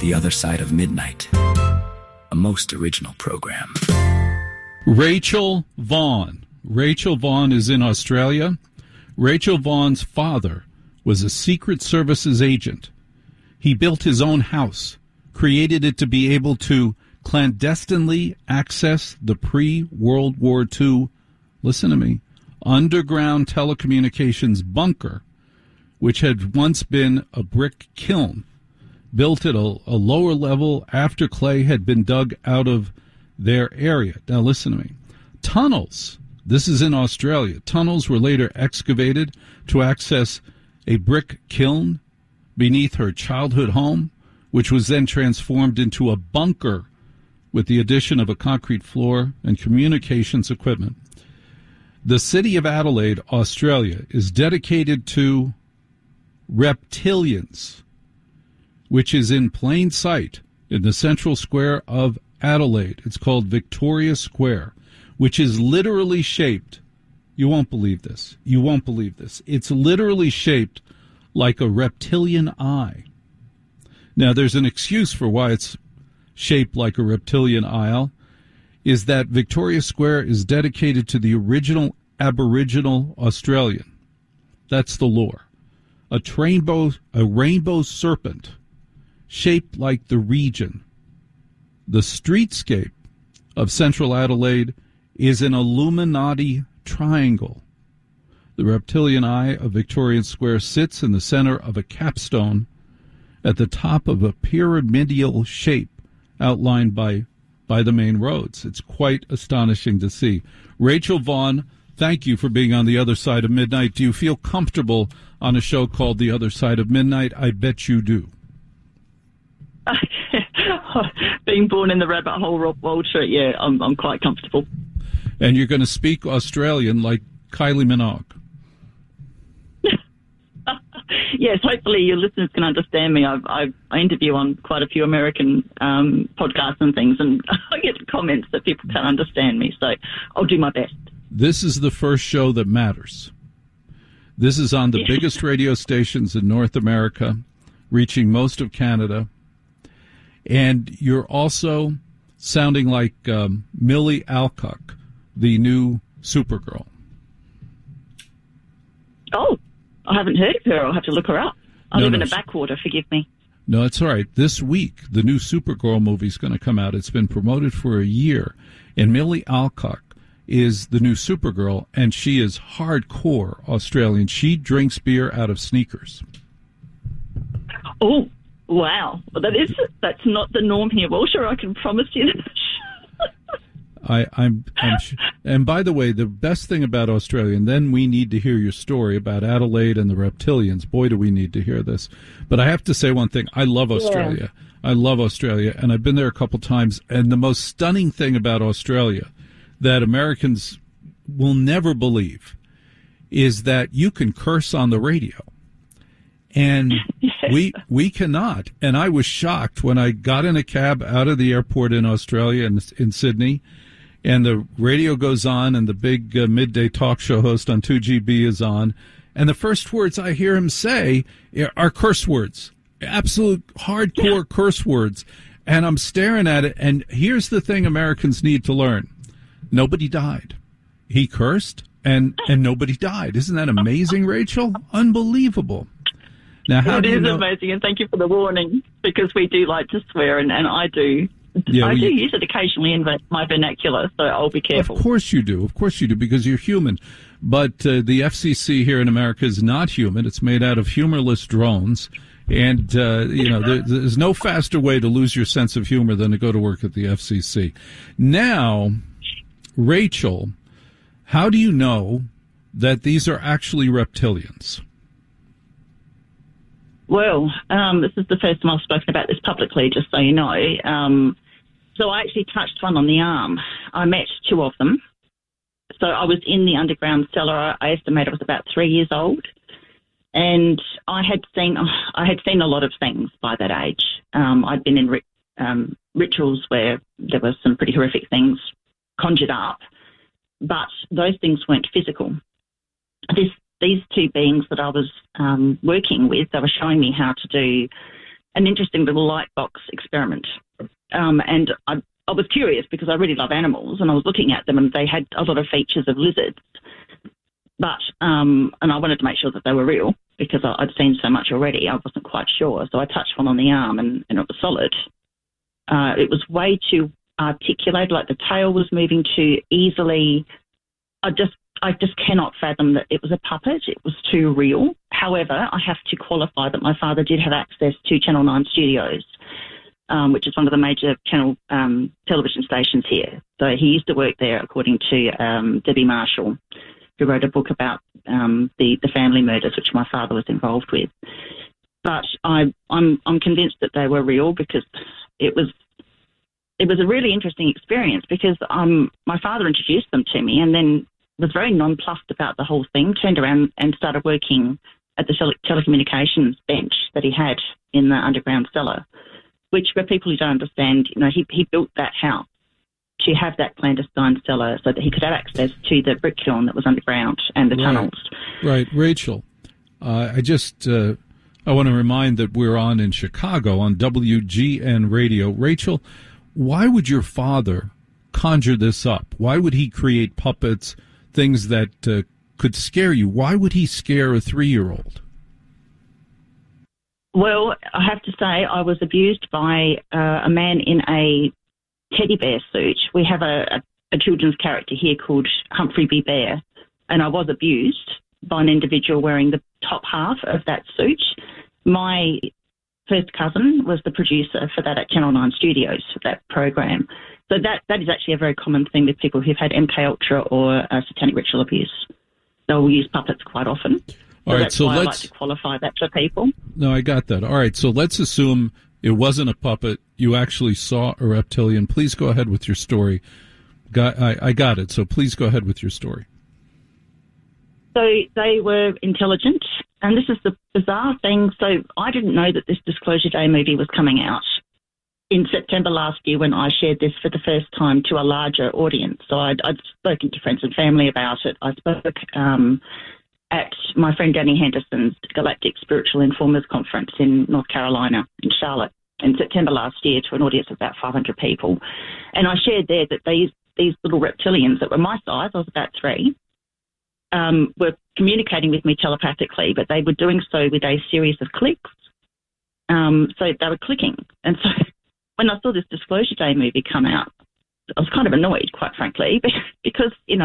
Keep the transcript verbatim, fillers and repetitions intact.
The Other Side of Midnight, a most original program. Rachel Vaughn. Rachel Vaughn is in Australia. Rachel Vaughn's father was a Secret Services agent. He built his own house, created it to be able to clandestinely access the pre-World War Two, listen to me, underground telecommunications bunker, which had once been a brick kiln, built at a, a lower level after clay had been dug out of their area. Now listen to me. Tunnels, this is in Australia, tunnels were later excavated to access a brick kiln beneath her childhood home, which was then transformed into a bunker with the addition of a concrete floor and communications equipment. The city of Adelaide, Australia, is dedicated to reptilians, which is in plain sight in the central square of Adelaide. It's called Victoria Square, which is literally shaped, you won't believe this, you won't believe this, it's literally shaped like a reptilian eye. Now, there's an excuse for why it's shaped like a reptilian eye, is that Victoria Square is dedicated to the original Aboriginal Australian. That's the lore. A rainbow, a rainbow serpent shaped like the region. The streetscape of central Adelaide is an Illuminati triangle. The reptilian eye of Victoria Square sits in the center of a capstone at the top of a pyramidal shape outlined by, by the main roads. It's quite astonishing to see. Rachel Vaughn, thank you for being on The Other Side of Midnight. Do you feel comfortable on a show called The Other Side of Midnight? I bet you do. Being born in the rabbit hole, Rob Walter, yeah, I'm, I'm quite comfortable. And you're going to speak Australian like Kylie Minogue. Yes, hopefully your listeners can understand me. I've, I've, I interview on quite a few American um, podcasts and things, and I get comments that people can't understand me, so I'll do my best. This is the first show that matters. This is on the yeah. biggest radio stations in North America, reaching most of Canada. And you're also sounding like um, Millie Alcock, the new Supergirl. Oh, I haven't heard of her. I'll have to look her up. I no, live no, in a backwater, forgive me. No, it's all right. This week, the new Supergirl movie is going to come out. It's been promoted for a year. And Millie Alcock is the new Supergirl, and she is hardcore Australian. She drinks beer out of sneakers. Oh, wow. Well, that is, that's not the norm here, Walter, I can promise you that. I, I'm, I'm, and by the way, the best thing about Australia, and then we need to hear your story about Adelaide and the reptilians. Boy, do we need to hear this. But I have to say one thing. I love Australia. Yeah. I love Australia, and I've been there a couple times. And the most stunning thing about Australia that Americans will never believe is that you can curse on the radio. And we we cannot. And I was shocked when I got in a cab out of the airport in Australia, in, in Sydney, and the radio goes on, and the big uh, midday talk show host on two G B is on, and the first words I hear him say are curse words, absolute hardcore yeah. curse words, and I'm staring at it, and here's the thing Americans need to learn. Nobody died. He cursed, and, and nobody died. Isn't that amazing, Rachel? Unbelievable. Now, how it do you is know? Amazing, and thank you for the warning, because we do like to swear, and, and I do. Yeah, I well, do you, use it occasionally in my vernacular, so I'll be careful. Of course you do. Of course you do, because you're human. But uh, the F C C here in America is not human. It's made out of humorless drones. And, uh, you know, there, there's no faster way to lose your sense of humor than to go to work at the F C C. Now, Rachel, how do you know that these are actually reptilians? Well, um, this is the first time I've spoken about this publicly, just so you know. Um, so I actually touched one on the arm. I met two of them. So I was in the underground cellar. I estimate I was about three years old. And I had seen I had seen a lot of things by that age. Um, I'd been in ri- um, rituals where there were some pretty horrific things conjured up, but those things weren't physical. This These two beings that I was um, working with, they were showing me how to do an interesting little light box experiment. Um, and I, I was curious because I really love animals, and I was looking at them, and they had a lot of features of lizards. But, um, and I wanted to make sure that they were real because I, I'd seen so much already. I wasn't quite sure. So I touched one on the arm, and, and it was solid. Uh, it was way too articulated, like the tail was moving too easily. I just, I just cannot fathom that it was a puppet. It was too real. However, I have to qualify that my father did have access to Channel nine Studios, um, which is one of the major channel um, television stations here. So he used to work there, according to um, Debbie Marshall, who wrote a book about um, the, the family murders, which my father was involved with. But I, I'm, I'm convinced that they were real because it was it was a really interesting experience because um, my father introduced them to me and then was very nonplussed about the whole thing, turned around and started working at the tele- telecommunications bench that he had in the underground cellar, which for people who don't understand, you know, he, he built that house to have that clandestine cellar so that he could have access to the brick kiln that was underground and the right. tunnels. Right. Rachel, uh, I just uh, I want to remind that we're on in Chicago on W G N Radio. Rachel, why would your father conjure this up? Why would he create puppets, things that uh, could scare you? Why would he scare a three-year-old? Well, I have to say I was abused by uh, a man in a teddy bear suit. We have a, a, a children's character here called Humphrey B. Bear, and I was abused by an individual wearing the top half of that suit. My first cousin was the producer for that at Channel nine Studios for that program. So that, that is actually a very common thing with people who've had M K Ultra or uh, satanic ritual abuse. They'll use puppets quite often. So All right, that's so why let's I like to qualify that for people. No, I got that. All right, so let's assume it wasn't a puppet. You actually saw a reptilian. Please go ahead with your story. Got, I, I got it, so please go ahead with your story. So they were intelligent, and this is the bizarre thing. So I didn't know that this Disclosure Day movie was coming out in September last year when I shared this for the first time to a larger audience. So I'd, I'd spoken to friends and family about it. I spoke um, at my friend Danny Henderson's Galactic Spiritual Informers Conference in North Carolina, in Charlotte, in September last year to an audience of about five hundred people. And I shared there that these, these little reptilians that were my size, I was about three, um, were communicating with me telepathically, but they were doing so with a series of clicks. Um, so they were clicking. And so when I saw this Disclosure Day movie come out, I was kind of annoyed, quite frankly, because, you know,